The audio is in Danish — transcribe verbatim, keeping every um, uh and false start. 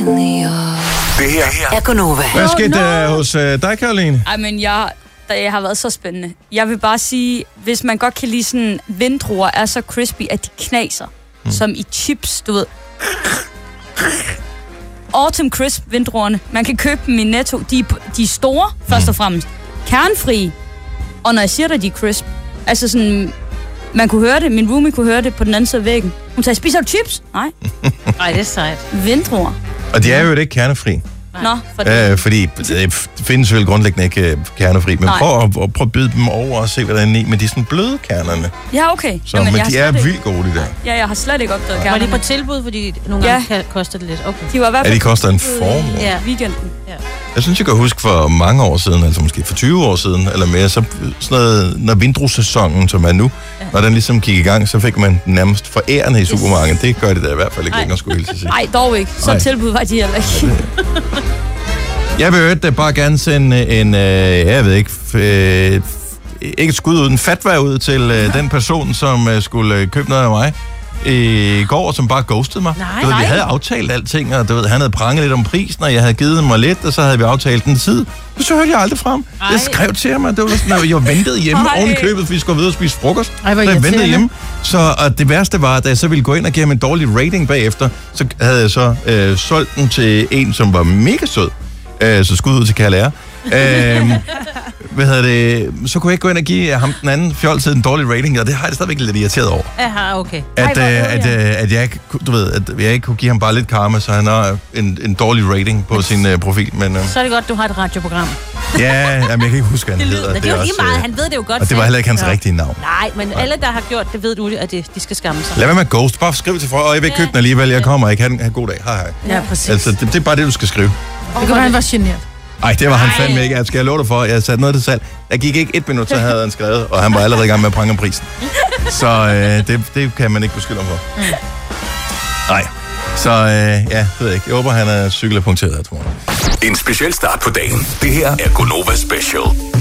Det her er Gonova. Hvad skete der hos uh, dig, Caroline? Ej, men jeg, det har været så spændende. Jeg vil bare sige, hvis man godt kan lide sådan, vindruer er så crispy, at de knaser. Mm. Som i chips, du ved. Autumn Crisp vindruerne. Man kan købe dem i Netto. De, de er store, mm. først og fremmest. Kernfri. Og når jeg siger dig, de er crisp. Altså sådan, man kunne høre det. Min roomie kunne høre det på den anden side af væggen. Hun sagde, spiser du chips? Nej. Nej, det er sejt. Vindruer. Og de er jo ikke kernefri. Nå, for det. Øh, fordi det findes vel grundlæggende ikke kernefri, men prøv at, at, prøv at byde dem over og se, hvad der er inde i, men de er sådan bløde kernerne. Ja, okay. Så, Jamen, men de er vildt gode, de der. Ja, jeg har slet ikke opdaget kernerne. Var det på tilbud, fordi nogle gange ja. koster det lidt? Okay. De var i hvert fald ja, de koster en form. Ja, weekenden. Ja. Jeg synes, jeg kan huske for mange år siden, altså måske for tyve år siden, eller mere, så sådan noget, når vindruesæsonen, som er nu, ja. når den ligesom gik i gang, så fik man nærmest forærende i supermarkedet. Det gør det da i hvert fald ikke længere, skulle jeg sige. Nej, dog ikke. Så Ej. tilbud var de heller ikke. Jeg vil øvrigt bare gerne sende en, øh, jeg ved ikke, øh, ikke et skud ud, en fatwa ud til øh, den person, som øh, skulle øh, købe noget af mig i går, som bare ghostede mig. Nej, du ved, nej. vi havde aftalt alting, og du ved, han havde pranget lidt om prisen, og jeg havde givet mig lidt, og så havde vi aftalt en tid. Så hørte jeg aldrig frem. Ej. Jeg skrev til ham, at det var sådan, at jeg ventede hjemme oven i købet, for vi skulle videre og spise frokost. Ej, så jeg ventede hjemme. Så og det værste var, da jeg så ville gå ind og give ham en dårlig rating bagefter, så havde jeg så øh, solgt den til en, som var mega sød. Øh, så skud ud til Kærlære. øh, hvad hedder det? Så kunne jeg ikke gå ind og give ham den anden fjoltid en dårlig rating, og det har jeg stadigvæk lidt irriteret over. Aha, okay. At, Ej, øh, at, øh, at, jeg ikke, du ved, at jeg ikke kunne give ham bare lidt karma, så han har en, en dårlig rating på sin uh, profil. Men, øh, så er det godt, du har et radioprogram. Ja, jamen, jeg kan ikke huske, hvad han hedder. Det, det er jo lige meget, han ved det jo godt. Og det var heller ikke hans ja. rigtige navn. Nej, men Nej. alle, der har gjort det, ved du, at det, de skal skamme sig. Lad være med ghost. Bare skriv til folk, og jeg vil ikke købe den alligevel. Jeg kommer ikke. Ha' en god dag. Hej, hej. Ja, præcis. Altså, det, det er bare det, du skal skrive. Det kan være, han var generet. Nej, det var han fandme ikke. Jeg skal jeg love dig for. Jeg satte noget til salg. Jeg gik ikke et minut, så havde han skrevet, og han var allerede i gang med at prange prisen. Så øh, det, det kan man ikke beskylde ham for. Nej. Så øh, ja, det ved jeg ikke. Jeg håber, han er cykelpunkteret her tomorrow. En speciel start på dagen. Det her er Gonova Special.